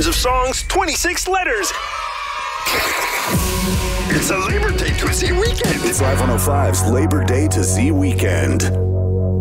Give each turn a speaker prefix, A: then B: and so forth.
A: Hundreds of songs, 26 letters. It's a Labor Day to Z weekend.
B: It's Live 105's Labor Day to Z weekend.